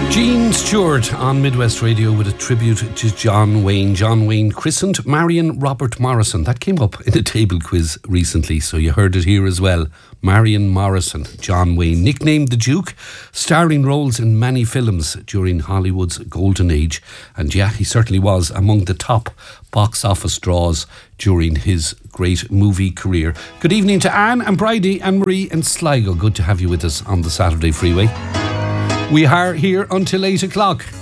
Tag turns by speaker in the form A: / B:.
A: Gene Stewart on Midwest Radio with a tribute to John Wayne. John Wayne christened Marion Robert Morrison. That came up in a table quiz recently, so you heard it here as well. Marion Morrison, John Wayne, nicknamed the Duke, starring roles in many films during Hollywood's golden age. And yeah, he certainly was among the top box office draws during his great movie career. Good evening to Anne and Bridie and Marie and Sligo. Good to have you with us on the Saturday Freeway. We are here until 8 o'clock.